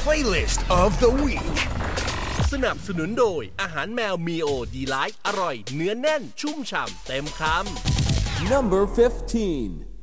Playlist of the Week สนับสนุนโดยอาหารแมวมีโอดีไลท์อร่อยเนื้อแน่นชุ่มฉ่ำเต็มคำ Number 15